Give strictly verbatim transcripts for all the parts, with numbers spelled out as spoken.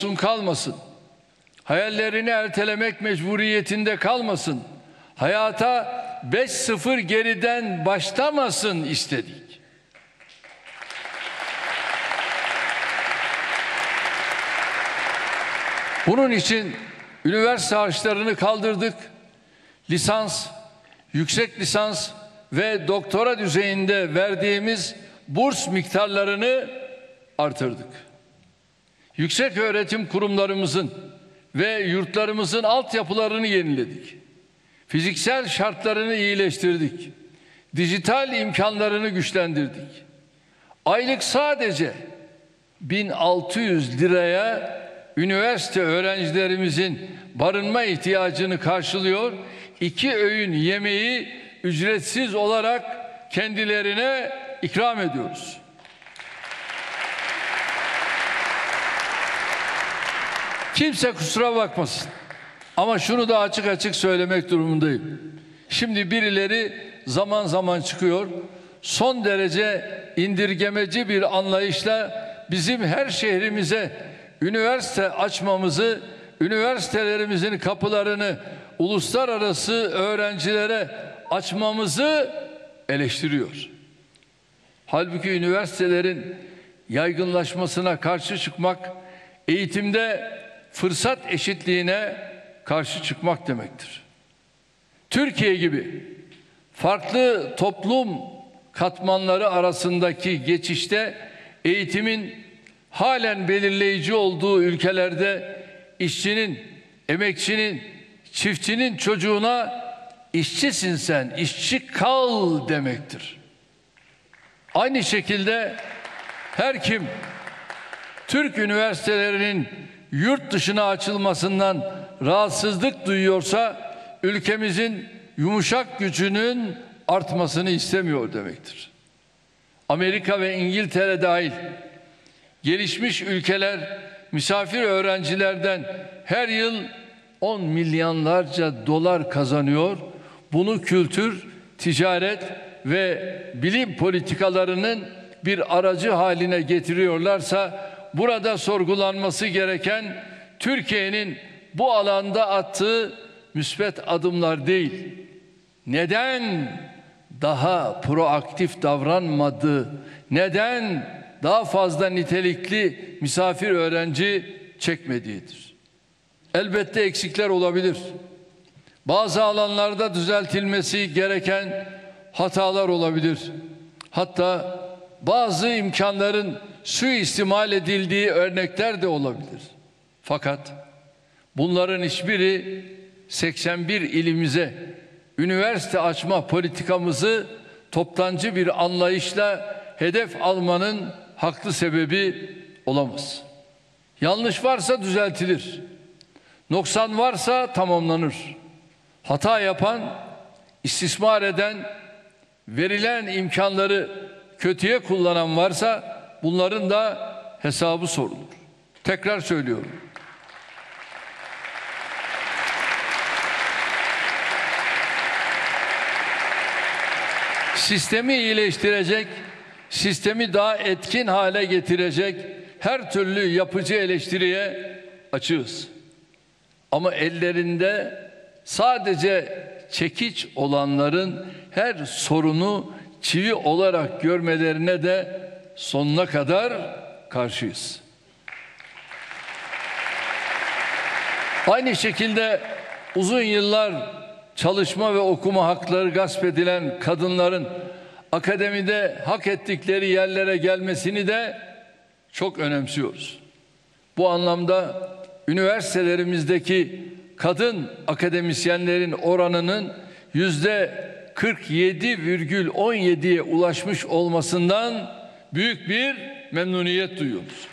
kalmasın. Hayallerini ertelemek mecburiyetinde kalmasın. Hayata beş sıfır geriden başlamasın istedik. Bunun için üniversite harçlarını kaldırdık. Lisans, yüksek lisans ve doktora düzeyinde verdiğimiz burs miktarlarını artırdık. Yüksek öğretim kurumlarımızın ve yurtlarımızın altyapılarını yeniledik. Fiziksel şartlarını iyileştirdik. Dijital imkanlarını güçlendirdik. Aylık sadece bin altı yüz liraya üniversite öğrencilerimizin barınma ihtiyacını karşılıyor. İki öğün yemeği ücretsiz olarak kendilerine ikram ediyoruz. Kimse kusura bakmasın. Ama şunu da açık açık söylemek durumundayım. Şimdi birileri zaman zaman çıkıyor, son derece indirgemeci bir anlayışla bizim her şehrimize üniversite açmamızı, üniversitelerimizin kapılarını uluslararası öğrencilere açmamızı eleştiriyor. Halbuki üniversitelerin yaygınlaşmasına karşı çıkmak, eğitimde fırsat eşitliğine karşı çıkmak demektir. Türkiye gibi farklı toplum katmanları arasındaki geçişte eğitimin halen belirleyici olduğu ülkelerde işçinin, emekçinin, çiftçinin çocuğuna işçisin sen, işçi kal demektir. Aynı şekilde her kim Türk üniversitelerinin yurt dışına açılmasından rahatsızlık duyuyorsa ülkemizin yumuşak gücünün artmasını istemiyor demektir. Amerika ve İngiltere dahil gelişmiş ülkeler misafir öğrencilerden her yıl on milyonlarca dolar kazanıyor. Bunu kültür, ticaret ve bilim politikalarının bir aracı haline getiriyorlarsa burada sorgulanması gereken Türkiye'nin bu alanda attığı müsbet adımlar değil. Neden daha proaktif davranmadı? Neden daha fazla nitelikli misafir öğrenci çekmediğidir? Elbette eksikler olabilir. Bazı alanlarda düzeltilmesi gereken hatalar olabilir. Hatta bazı imkanların suistimal edildiği örnekler de olabilir. Fakat bunların hiçbiri seksen bir ilimize üniversite açma politikamızı toptancı bir anlayışla hedef almanın haklı sebebi olamaz. Yanlış varsa düzeltilir. Noksan varsa tamamlanır. Hata yapan, istismar eden, verilen imkanları kötüye kullanan varsa bunların da hesabı sorulur. Tekrar söylüyorum. Sistemi iyileştirecek, sistemi daha etkin hale getirecek her türlü yapıcı eleştiriye açığız. Ama ellerinde sadece çekiç olanların her sorunu çivi olarak görmelerine de sonuna kadar karşıyız. Aynı şekilde uzun yıllar çalışma ve okuma hakları gasp edilen kadınların akademide hak ettikleri yerlere gelmesini de çok önemsiyoruz. Bu anlamda üniversitelerimizdeki kadın akademisyenlerin oranının yüzde kırk yedi virgül on yediye ulaşmış olmasından büyük bir memnuniyet duyuyoruz.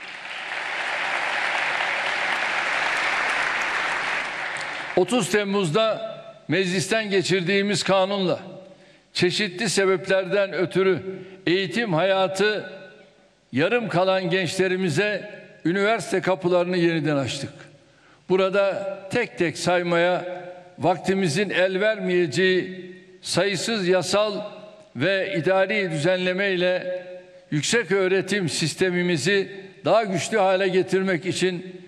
otuz Temmuz'da meclisten geçirdiğimiz kanunla çeşitli sebeplerden ötürü eğitim hayatı yarım kalan gençlerimize üniversite kapılarını yeniden açtık. Burada tek tek saymaya vaktimizin el vermeyeceği sayısız yasal ve idari düzenleme ile yüksek öğretim sistemimizi daha güçlü hale getirmek için